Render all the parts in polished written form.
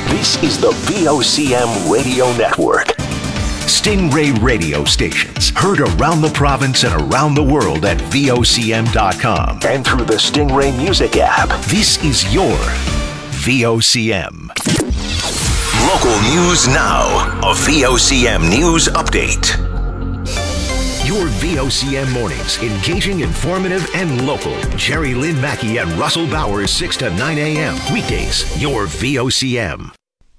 This is the VOCM Radio Network. Stingray radio stations heard around the province and around the world at VOCM.com and through the Stingray Music app. This is your VOCM. Local news now. A VOCM news update. Your VOCM mornings, engaging, informative, and local. Jerry Lynn Mackey and Russell Bowers, 6 to 9 a.m. Weekdays, your VOCM.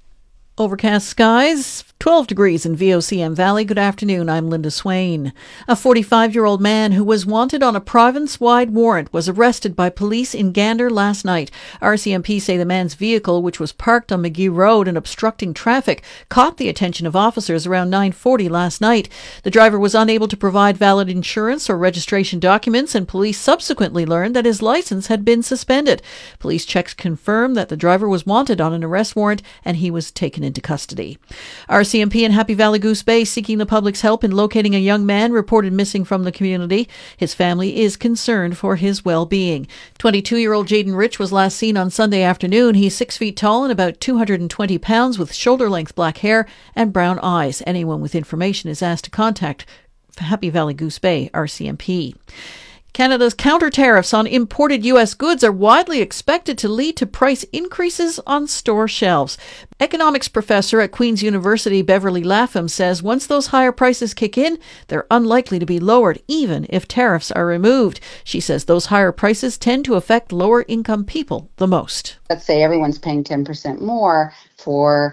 Overcast skies, 12 degrees in VOCM Valley. Good afternoon, I'm Linda Swain. A 45-year-old man who was wanted on a province-wide warrant was arrested by police in Gander last night. RCMP say the man's vehicle, which was parked on McGee Road and obstructing traffic, caught the attention of officers around 9:40 last night. The driver was unable to provide valid insurance or registration documents, and police subsequently learned that his license had been suspended. Police checks confirmed that the driver was wanted on an arrest warrant and he was taken into custody. RCMP in Happy Valley Goose Bay seeking the public's help in locating a young man reported missing from the community. His family is concerned for his well-being. 22-year-old Jaden Rich was last seen on Sunday afternoon. He's 6 feet tall and about 220 pounds with shoulder-length black hair and brown eyes. Anyone with information is asked to contact Happy Valley Goose Bay RCMP. Canada's counter tariffs on imported U.S. goods are widely expected to lead to price increases on store shelves. Economics professor at Queen's University, Beverly Lapham, says once those higher prices kick in, they're unlikely to be lowered, even if tariffs are removed. She says those higher prices tend to affect lower-income people the most. Let's say everyone's paying 10% more for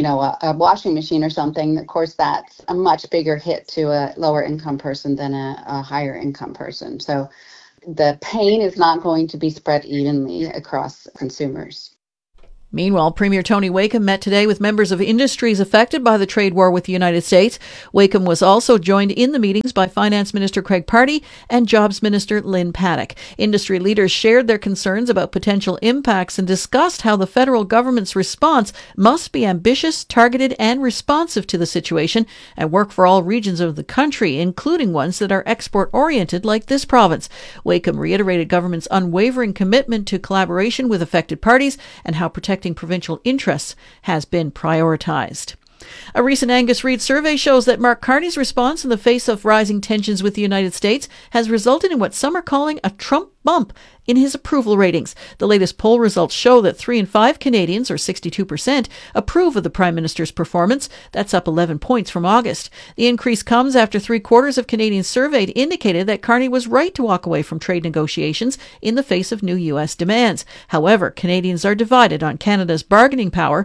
a washing machine or something. Of course, that's a much bigger hit to a lower income person than a higher income person. So the pain is not going to be spread evenly across consumers. Meanwhile, Premier Tony Wakeham met today with members of industries affected by the trade war with the United States. Wakeham was also joined in the meetings by Finance Minister Craig Pardy and Jobs Minister Lynn Paddock. Industry leaders shared their concerns about potential impacts and discussed how the federal government's response must be ambitious, targeted, and responsive to the situation and work for all regions of the country, including ones that are export-oriented like this province. Wakeham reiterated government's unwavering commitment to collaboration with affected parties and how protecting provincial interests has been prioritized. A recent Angus Reid survey shows that Mark Carney's response in the face of rising tensions with the United States has resulted in what some are calling a Trump bump in his approval ratings. The latest poll results show that 3 in 5 Canadians, or 62%, approve of the Prime Minister's performance. That's up 11 points from August. The increase comes after 3/4 of Canadians surveyed indicated that Carney was right to walk away from trade negotiations in the face of new U.S. demands. However, Canadians are divided on Canada's bargaining power.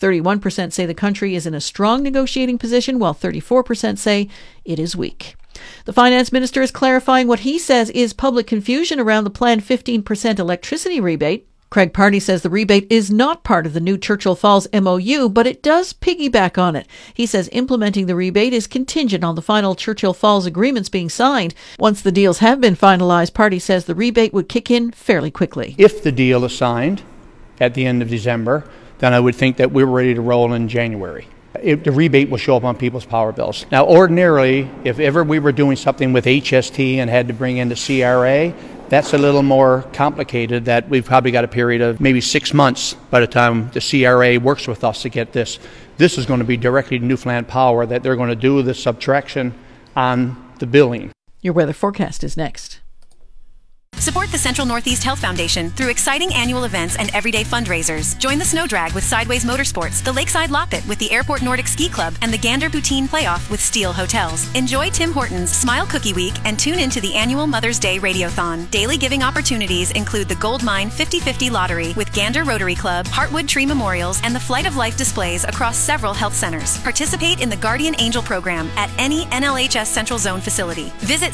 31% say the country is in a strong negotiating position, while 34% say it is weak. The finance minister is clarifying what he says is public confusion around the planned 15% electricity rebate. Craig Pardy says the rebate is not part of the new Churchill Falls MOU, but it does piggyback on it. He says implementing the rebate is contingent on the final Churchill Falls agreements being signed. Once the deals have been finalized, Pardy says the rebate would kick in fairly quickly. If the deal is signed at the end of December, then I would think that we're ready to roll in January. The rebate will show up on people's power bills. Now, ordinarily, if ever we were doing something with HST and had to bring in the CRA, that's a little more complicated, that we've probably got a period of maybe 6 months by the time the CRA works with us to get this. This is going to be directly to Newfoundland Power, that they're going to do the subtraction on the billing. Your weather forecast is next. Support the Central Northeast Health Foundation through exciting annual events and everyday fundraisers. Join the Snow Drag with Sideways Motorsports, the Lakeside Loppet with the Airport Nordic Ski Club, and the Gander Poutine Playoff with Steel Hotels. Enjoy Tim Hortons Smile Cookie Week and tune into the annual Mother's Day Radiothon. Daily giving opportunities include the Gold Mine 50/50 Lottery with Gander Rotary Club, Heartwood Tree Memorials, and the Flight of Life displays across several health centers. Participate in the Guardian Angel program at any NLHS Central Zone facility. Visit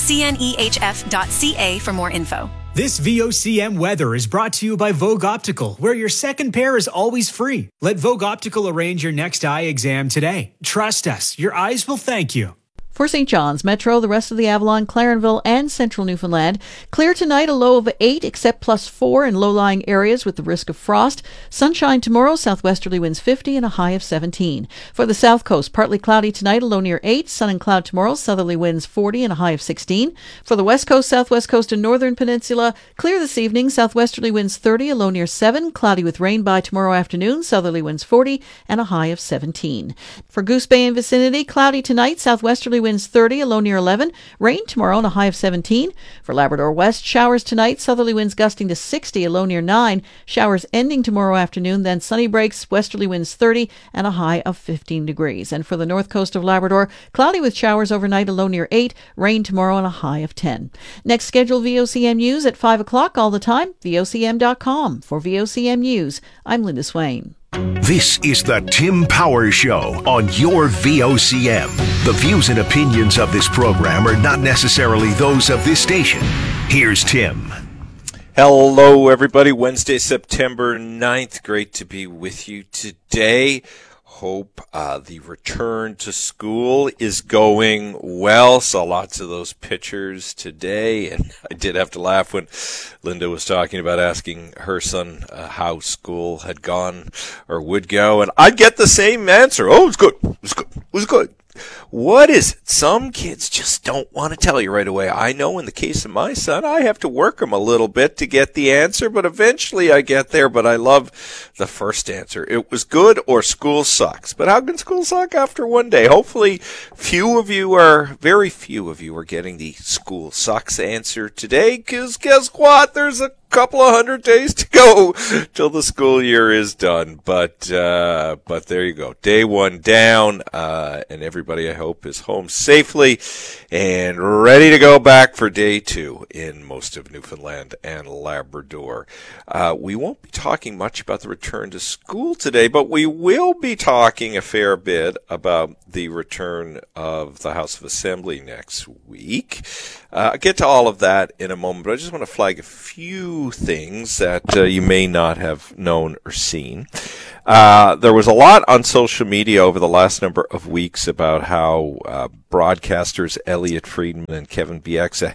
cnehf.ca for more info. This VOCM weather is brought to you by Vogue Optical, where your second pair is always free. Let Vogue Optical arrange your next eye exam today. Trust us, your eyes will thank you. For St. John's, Metro, the rest of the Avalon, Clarenville, and central Newfoundland. Clear tonight, a low of 8, except +4 in low-lying areas with the risk of frost. Sunshine tomorrow, southwesterly winds 50 and a high of 17. For the South Coast, partly cloudy tonight, a low near 8. Sun and cloud tomorrow, southerly winds 40 and a high of 16. For the West Coast, Southwest Coast, and Northern Peninsula, clear this evening, southwesterly winds 30, a low near 7. Cloudy with rain by tomorrow afternoon, southerly winds 40 and a high of 17. For Goose Bay and vicinity, cloudy tonight, southwesterly winds 30, a low near 11. Rain tomorrow and a high of 17. For Labrador West, showers tonight, southerly winds gusting to 60, a low near 9. Showers ending tomorrow afternoon, then sunny breaks, westerly winds 30 and a high of 15 degrees. And for the north coast of Labrador, cloudy with showers overnight, a low near 8. Rain tomorrow and a high of 10. Next scheduled VOCM news at 5 o'clock all the time, VOCM.com. For VOCM News, I'm Linda Swain. This is the Tim Power Show on your VOCM. The views and opinions of this program are not necessarily those of this station. Here's Tim. Hello, everybody. Wednesday, September 9th. Great to be with you today. Hope the return to school is going well. Saw lots of those pictures today, and I did have to laugh when Linda was talking about asking her son how school had gone or would go, and I'd get the same answer. Oh, it was good. It was good. It was good. What is it? Some kids just don't want to tell you right away. I know in the case of my son, I have to work him a little bit to get the answer, but eventually I get there. But I love the first answer. It was good or school sucks. But how can school suck after one day? Hopefully very few of you are getting the school sucks answer today, because guess what? There's a couple of 100 days to go till the school year is done. But there you go. Day one down, and everybody, I hope, is home safely and ready to go back for day two in most of Newfoundland and Labrador. We won't be talking much about the return to school today, but we will be talking a fair bit about the return of the House of Assembly next week. I'll get to all of that in a moment, but I just want to flag a few things that you may not have known or seen. There was a lot on social media over the last number of weeks about how broadcasters Elliot Friedman and Kevin Bieksa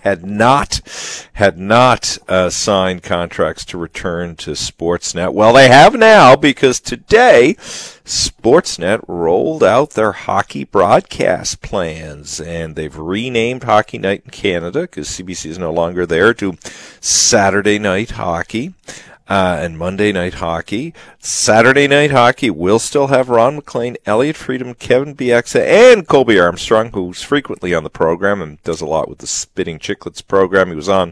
had not signed contracts to return to Sportsnet. Well, they have now, because today Sportsnet rolled out their hockey broadcast plans, and they've renamed Hockey Night in Canada, because CBC is no longer there, to Saturday Night Hockey. And Monday Night Hockey. Saturday Night Hockey will still have Ron McLean, Elliot Friedman, Kevin Bieksa, and Colby Armstrong, who's frequently on the program and does a lot with the Spitting Chicklets program. He was on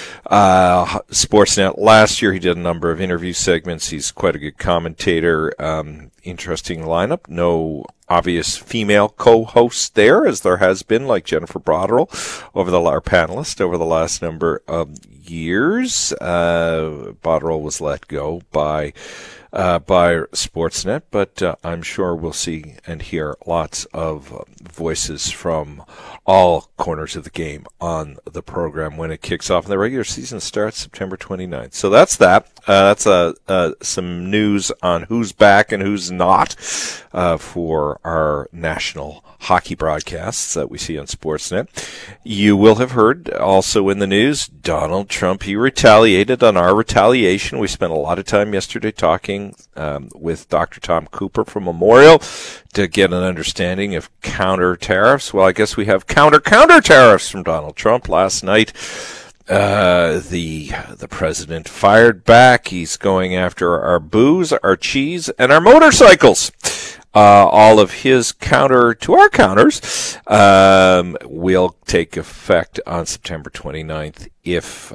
Sportsnet last year. He did a number of interview segments. He's quite a good commentator. Interesting lineup. No obvious female co-hosts there, as there has been, like Jennifer Botterill, our panelist, over the last number of years. Botterill was let go by Sportsnet, but I'm sure we'll see and hear lots of voices from all corners of the game on the program when it kicks off. And the regular season starts September 29th. So that's that. That's some news on who's back and who's not for our national hockey broadcasts that we see on Sportsnet. You will have heard also in the news, Donald Trump, he retaliated on our retaliation. We spent a lot of time yesterday talking with Dr. Tom Cooper from Memorial to get an understanding of counter tariffs. Well, I guess we have counter tariffs from Donald Trump. Last night, the president fired back. He's going after our booze, our cheese, and our motorcycles. All of his counter to our counters will take effect on September 29th if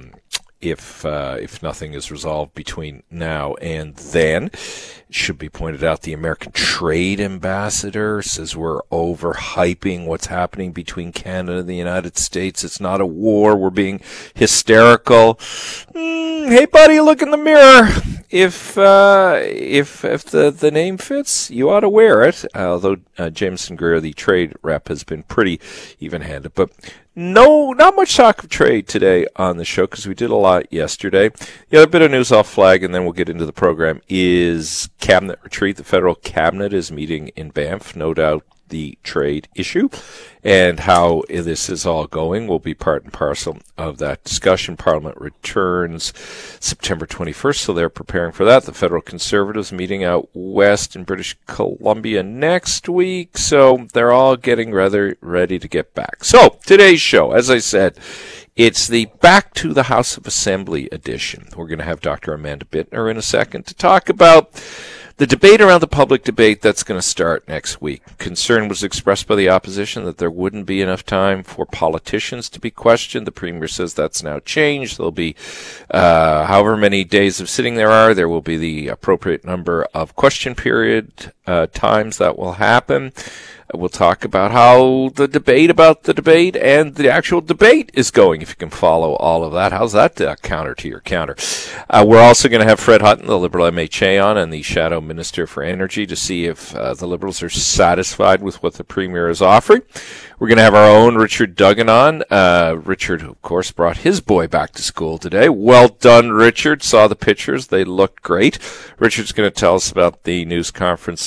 nothing is resolved between now and then. It should be pointed out, the American Trade Ambassador says we're overhyping what's happening between Canada and the United States. It's not a war. We're being hysterical. Hey, buddy, look in the mirror. If the name fits, you ought to wear it. Although Jameson Greer, the trade rep, has been pretty even-handed. But no, not much talk of trade today on the show, because we did a lot yesterday. The other bit of news I'll flag, and then we'll get into the program, is Cabinet retreat. The federal cabinet is meeting in Banff. No doubt the trade issue. And how this is all going will be part and parcel of that discussion. Parliament returns September 21st, so they're preparing for that. The Federal Conservatives meeting out west in British Columbia next week, so they're all getting rather ready to get back. So, today's show, as I said, it's the Back to the House of Assembly edition. We're going to have Dr. Amanda Bittner in a second to talk about the debate around the public debate that's going to start next week. Concern was expressed by the opposition that there wouldn't be enough time for politicians to be questioned. The Premier says that's now changed. There'll be however many days of sitting there will be the appropriate number of question period times that will happen. We'll talk about how the debate about the debate and the actual debate is going, if you can follow all of that. How's that counter to your counter? We're also going to have Fred Hutton, the Liberal MHA, on, and the Shadow Minister for Energy to see if the Liberals are satisfied with what the Premier is offering. We're going to have our own Richard Duggan on. Richard, of course, brought his boy back to school today. Well done, Richard. Saw the pictures. They looked great. Richard's going to tell us about the news conference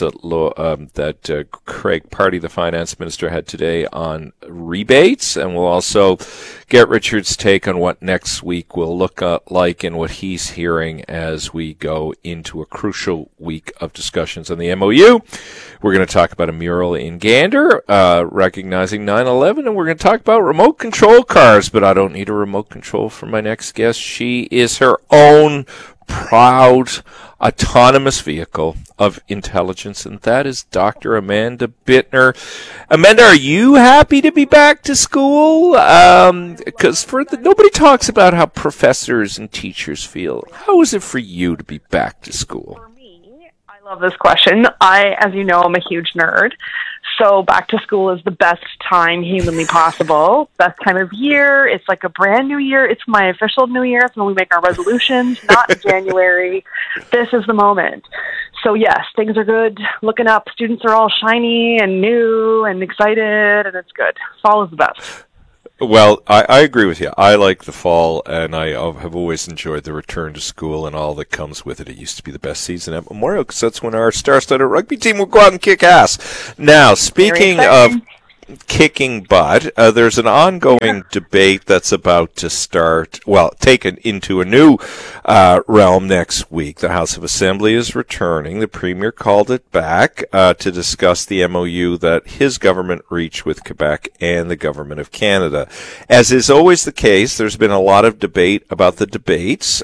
that Craig Party, the finance minister, had today on rebates, and we'll also get Richard's take on what next week will look like and what he's hearing as we go into a crucial week of discussions on the MOU. We're going to talk about a mural in Gander, recognizing 9/11, and we're going to talk about remote control cars, but I don't need a remote control for my next guest. She is her own proud autonomous vehicle of intelligence, and that is Dr. Amanda Bittner. Amanda, are you happy to be back to school? Because nobody talks about how professors and teachers feel. How is it for you to be back to school? For me, I love this question. As you know, I'm a huge nerd. So back to school is the best time humanly possible. Best time of year. It's like a brand new year. It's my official new year. It's when we make our resolutions, not in January. This is the moment. So yes, things are good. Looking up. Students are all shiny and new and excited, and it's good. Fall is the best. Well, I agree with you. I like the fall, and I have always enjoyed the return to school and all that comes with it. It used to be the best season at Memorial because that's when our star-studded rugby team would go out and kick ass. Now, speaking of kicking butt, there's an ongoing debate that's about to start, taken into a new realm next week. The House of Assembly is returning. The Premier called it back to discuss the MOU that his government reached with Quebec and the Government of Canada. As is always the case, there's been a lot of debate about the debates.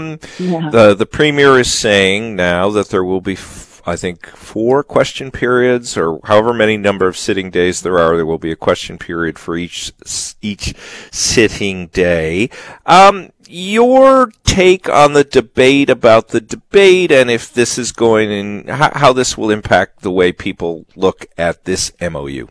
The Premier is saying now that there will be I think 4 question periods, or however many number of sitting days there will be a question period for each sitting day. Your take on the debate about the debate, and if this is going in, how this will impact the way people look at this MOU?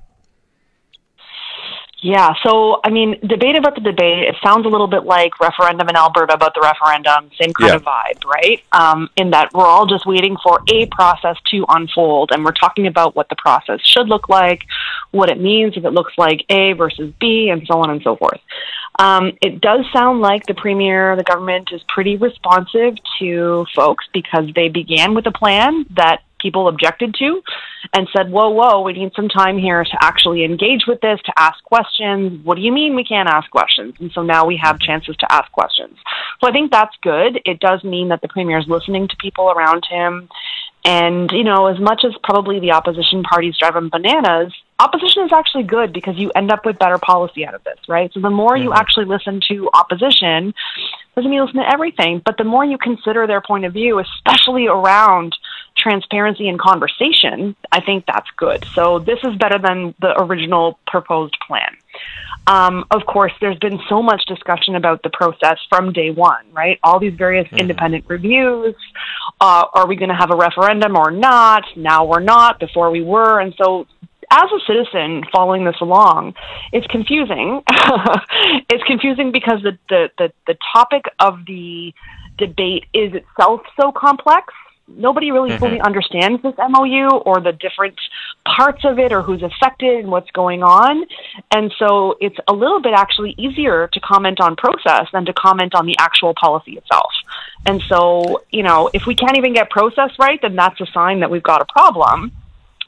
Yeah, so, debate about the debate, it sounds a little bit like referendum in Alberta about the referendum, same kind of vibe, right? In that we're all just waiting for a process to unfold, and we're talking about what the process should look like, what it means if it looks like A versus B, and so on and so forth. It does sound like the Premier, the government, is pretty responsive to folks because they began with a plan that people objected to and said, whoa, we need some time here to actually engage with this, to ask questions. What do you mean we can't ask questions? And so now we have chances to ask questions. So I think that's good. It does mean that the Premier is listening to people around him. And, as much as probably the opposition parties drive them bananas, opposition is actually good because you end up with better policy out of this, right? So the more you actually listen to opposition, doesn't mean you listen to everything, but the more you consider their point of view, especially around transparency and conversation, I think that's good. So this is better than the original proposed plan. Of course, there's been so much discussion about the process from day one, right? All these various independent reviews. Are we going to have a referendum or not? Now we're not, before we were. And so as a citizen following this along, it's confusing. It's confusing because the topic of the debate is itself so complex. Nobody really fully understands this MOU or the different parts of it or who's affected and what's going on. And so it's a little bit actually easier to comment on process than to comment on the actual policy itself. And so, if we can't even get process right, then that's a sign that we've got a problem.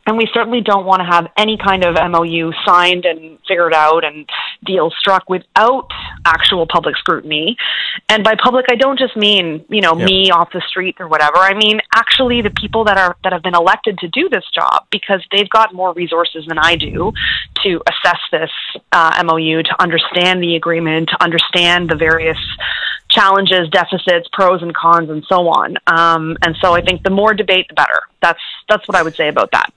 And we certainly don't want to have any kind of MOU signed and figured out and deals struck without actual public scrutiny. And by public, I don't just mean, me off the street or whatever. I mean, actually the people that have been elected to do this job, because they've got more resources than I do to assess this MOU, to understand the agreement, to understand the various challenges, deficits, pros and cons, and so on. And so I think the more debate, the better. That's what I would say about that.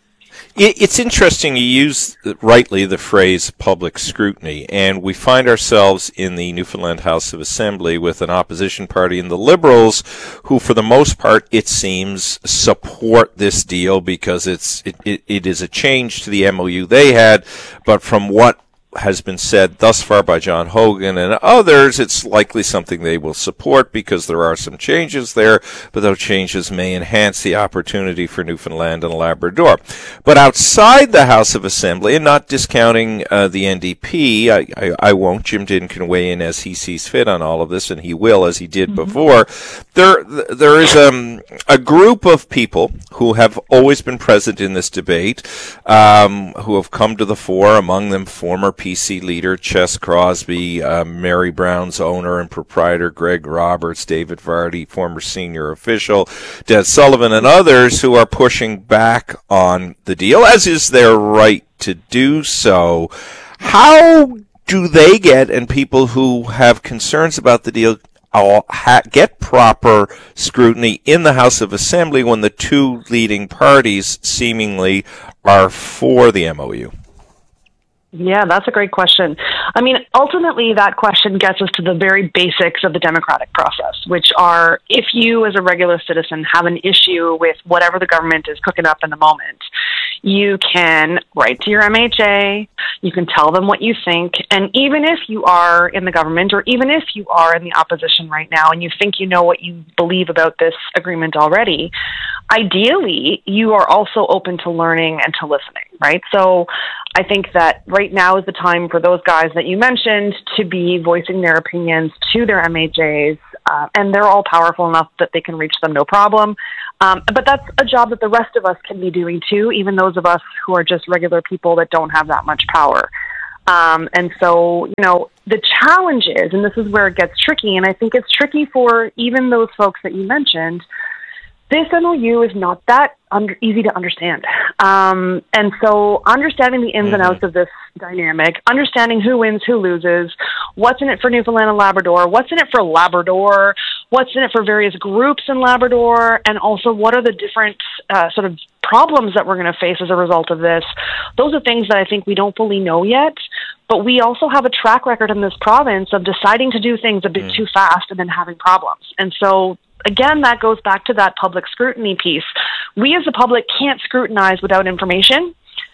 It's interesting you use rightly the phrase public scrutiny, and we find ourselves in the Newfoundland House of Assembly with an opposition party in the Liberals who, for the most part, it seems, support this deal because it is a change to the MOU they had, but from what has been said thus far by John Hogan and others, it's likely something they will support because there are some changes there, but those changes may enhance the opportunity for Newfoundland and Labrador. But outside the House of Assembly, and not discounting the NDP, I won't, Jim Dinn can weigh in as he sees fit on all of this, and he will, as he did before. There is a group of people who have always been present in this debate, who have come to the fore, among them former PC leader Ches Crosby, Mary Brown's owner and proprietor Greg Roberts, David Vardy, former senior official, Des Sullivan, and others who are pushing back on the deal, as is their right to do so. How do they get, and people who have concerns about the deal, get proper scrutiny in the House of Assembly when the two leading parties seemingly are for the MOU? Yeah, that's a great question. I mean, ultimately, that question gets us to the very basics of the democratic process, which are, if you as a regular citizen have an issue with whatever the government is cooking up in the moment, you can write to your MHA, you can tell them what you think, and even if you are in the government or even if you are in the opposition right now and you think you know what you believe about this agreement already, ideally, you are also open to learning and to listening, right? So I think that right now is the time for those guys that you mentioned to be voicing their opinions to their MHAs, and they're all powerful enough that they can reach them no problem. But that's a job that the rest of us can be doing too, even those of us who are just regular people that don't have that much power. And so, the challenge is, and this is where it gets tricky, and I think it's tricky for even those folks that you mentioned, this MOU is not that easy to understand. And so understanding the ins and outs of this dynamic, understanding who wins, who loses, what's in it for Newfoundland and Labrador, what's in it for Labrador, what's in it for various groups in Labrador, and also what are the different sort of problems that we're going to face as a result of this. Those are things that I think we don't fully know yet, but we also have a track record in this province of deciding to do things a bit too fast and then having problems. And so again, that goes back to that public scrutiny piece. We as the public can't scrutinize without information.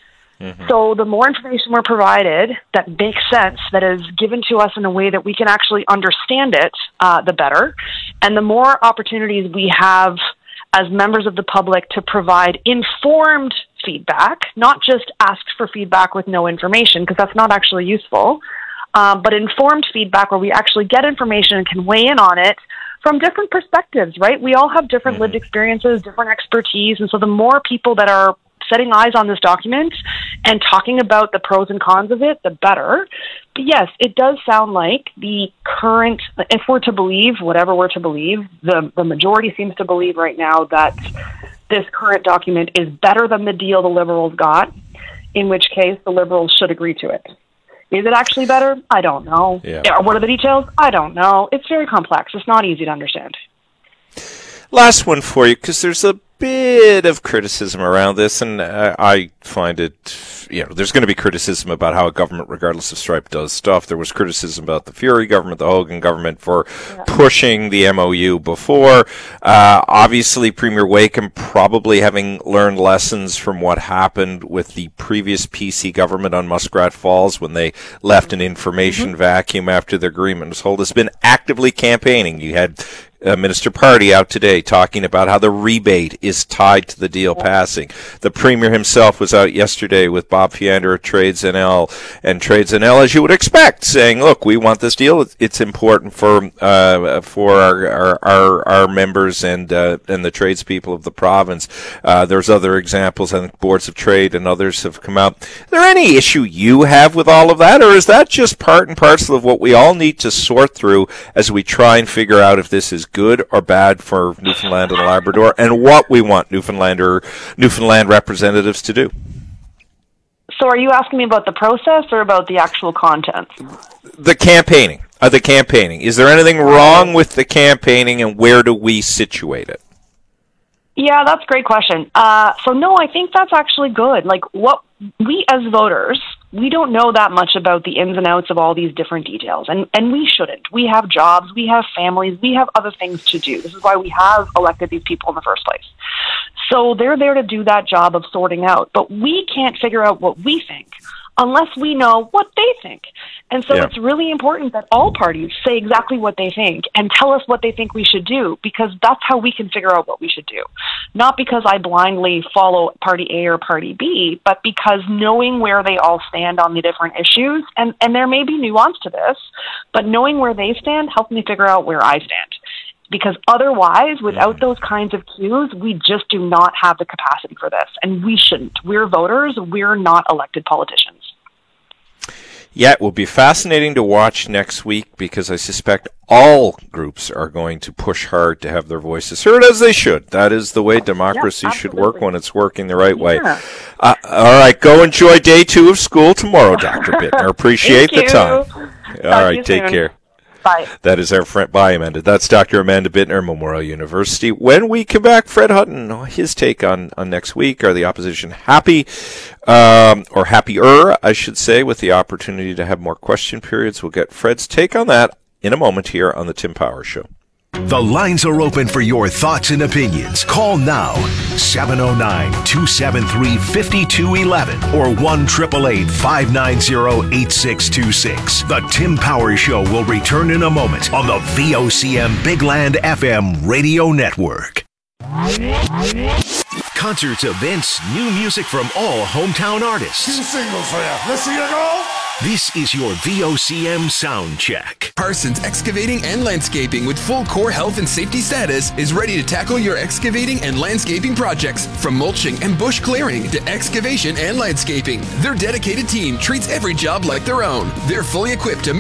So the more information we're provided that makes sense, that is given to us in a way that we can actually understand it, the better. And the more opportunities we have as members of the public to provide informed feedback, not just ask for feedback with no information, because that's not actually useful, but informed feedback where we actually get information and can weigh in on it from different perspectives, right? We all have different lived experiences, different expertise, and so the more people that are setting eyes on this document and talking about the pros and cons of it, the better. But yes, it does sound like the current, if we're to believe, whatever we're to believe, the majority seems to believe right now that this current document is better than the deal the Liberals got, in which case the Liberals should agree to it. Is it actually better? I don't know. Yeah. What are the details? I don't know. It's very complex. It's not easy to understand. Last one for you, because there's a bit of criticism around this, and I find it, there's going to be criticism about how a government, regardless of stripe, does stuff. There was criticism about the Fury government, the Hogan government, for pushing the MOU before. Obviously, Premier Wakeham probably having learned lessons from what happened with the previous PC government on Muskrat Falls when they left an information vacuum after the agreement was held, has been actively campaigning. You had Minister Party out today talking about how the rebate is tied to the deal passing. The Premier himself was out yesterday with Bob Fiander at Trades NL, and Trades NL, as you would expect, saying, look, we want this deal. It's important for our members and the tradespeople of the province. There's other examples, I think boards of trade and others have come out. Is there any issue you have with all of that, or is that just part and parcel of what we all need to sort through as we try and figure out if this is good or bad for Newfoundland and Labrador, and what we want Newfoundland representatives to do? So are you asking me about the process or about the actual content? The campaigning. Is there anything wrong with the campaigning, and where do we situate it? Yeah, that's a great question. So no, I think that's actually good. Like, what we as voters, we don't know that much about the ins and outs of all these different details, and we shouldn't. We have jobs, we have families, we have other things to do. This is why we have elected these people in the first place. So they're there to do that job of sorting out, but we can't figure out what we think unless we know what they think. And so It's really important that all parties say exactly what they think and tell us what they think we should do, because that's how we can figure out what we should do. Not because I blindly follow party A or party B, but because knowing where they all stand on the different issues, and there may be nuance to this, but knowing where they stand helps me figure out where I stand. Because otherwise, without those kinds of cues, we just do not have the capacity for this. And we shouldn't. We're voters. We're not elected politicians. Yeah, it will be fascinating to watch next week, because I suspect all groups are going to push hard to have their voices heard, as they should. That is the way democracy should work when it's working the right way. All right, go enjoy day 2 of school tomorrow, Dr. Bittner. Appreciate the time. All right, take care. Bye. That is our friend. Bye, Amanda. That's Dr. Amanda Bittner, Memorial University. When we come back, Fred Hutton, his take on next week. Are the opposition happy, or happier, I should say, with the opportunity to have more question periods? We'll get Fred's take on that in a moment here on the Tim Powers Show. The lines are open for your thoughts and opinions. Call now, 709-273-5211 or 1-888-590-8626. The Tim Powers Show will return in a moment on the VOCM Big Land FM radio network. Concerts, events, new music from all hometown artists. 2 singles for you. Let's see you go. This is your VOCM sound check. Parsons Excavating and Landscaping, with full core health and safety status, is ready to tackle your excavating and landscaping projects, from mulching and bush clearing to excavation and landscaping. Their dedicated team treats every job like their own. They're fully equipped to